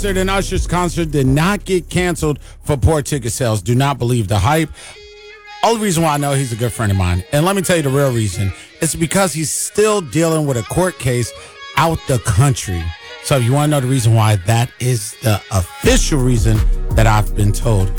And Usher's concert did not get canceled for poor ticket sales. Do not believe the hype. Only reason why I know he's a good friend of mine, and let me tell you the real reason, it's because he's still dealing with a court case out the country. So if you want to know the reason why, that is the official reason that I've been told.